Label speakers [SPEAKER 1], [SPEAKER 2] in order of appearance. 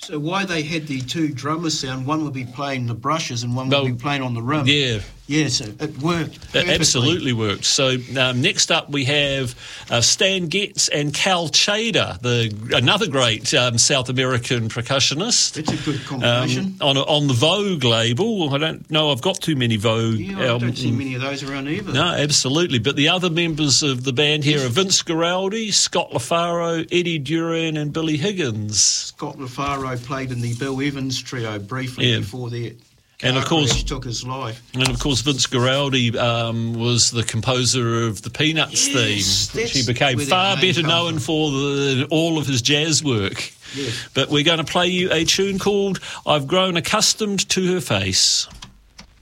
[SPEAKER 1] So why they had the two drummers sound, one would be playing the brushes and one would be playing on the rim.
[SPEAKER 2] Yeah.
[SPEAKER 1] Yeah, so it worked perfectly.
[SPEAKER 2] It absolutely worked. So next up we have Stan Getz and Cal Tjader, another great South American percussionist.
[SPEAKER 1] It's a good combination.
[SPEAKER 2] On the Vogue label. I don't know I've got too many Vogue
[SPEAKER 1] albums. I don't see many of those around either.
[SPEAKER 2] No, absolutely. But the other members of the band here are Vince Guaraldi, Scott LaFaro, Eddie Duran and Billy Higgins.
[SPEAKER 1] Scott LaFaro played in the Bill Evans trio briefly before their car crash took his life.
[SPEAKER 2] And of course Vince Guaraldi was the composer of the Peanuts theme, which he became far better known for than all of his jazz work.
[SPEAKER 1] Yes.
[SPEAKER 2] But we're going to play you a tune called I've Grown Accustomed to Her Face.